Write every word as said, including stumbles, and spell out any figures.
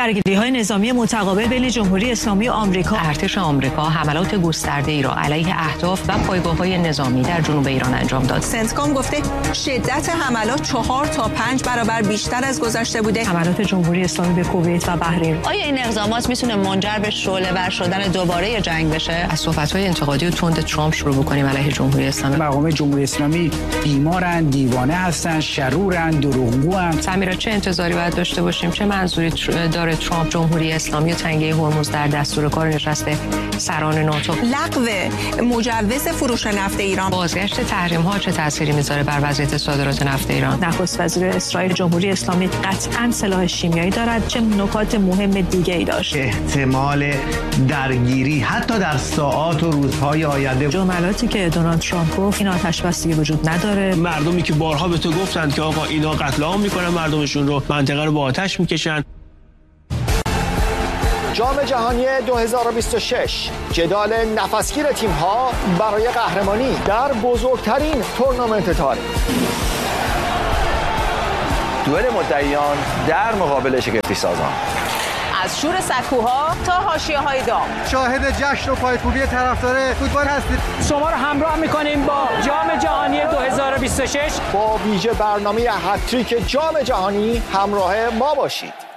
درگیری‌های نظامی متقابل بین جمهوری اسلامی و آمریکا. ارتش آمریکا حملات گسترده‌ای را علیه اهداف و پایگاه‌های نظامی در جنوب ایران انجام داد. سنتکام گفته شدت حملات چهار تا پنج برابر بیشتر از گذشته بوده. حملات جمهوری اسلامی به کویت و بحرین. آیا این اقدامات میتونه منجر به شعله‌ور شدن دوباره جنگ بشه؟ از صحبت‌های انتقادی و تند ترامپ شروع بکنیم علیه جمهوری اسلامی. مقام جمهوری اسلامی بیمارن، دیوانه هستن، شرورن، دروغگوان. سمیرا چه انتظاری باید داشته باشیم؟ چه منظوری داره ترامپ جمهوری اسلامی و تنگه هرمز در دستور کار نشست سران ناتو؟ لغو مجوز فروش نفت ایران. بازگشت تحریم‌ها چه تأثیری میذاره بر وضعیت صادرات نفت ایران؟ نخست وزیر اسرائیل جمهوری اسلامی قطعاً سلاح شیمیایی دارد. چه نکات مهم دیگه‌ای داشت؟ احتمال درگیری حتی در ساعات و روزهای آینده. جملاتی که دونالد ترامپ گفت این آتش بستگی وجود نداره. مردمی که بارها به تو گفتند که آقا اینا قتل عام میکنن مردمشون رو، منطقه رو با آتش میکشن. جام جهانی دو هزار و بیست و شش جدال نفسگیر تیم‌ها برای قهرمانی در بزرگترین تورنمنت تاریخ. دوئل مدعیان در مقابل شگفتی سازان. از شور سکوها تا حاشیه‌های دام. شاهد جشن و پایکوبی طرفدار فوتبال هستید. شما رو همراه می‌کنیم با جام جهانی دو هزار و بیست و شش. با ویژه برنامه هتریک جام جهانی همراه ما باشید.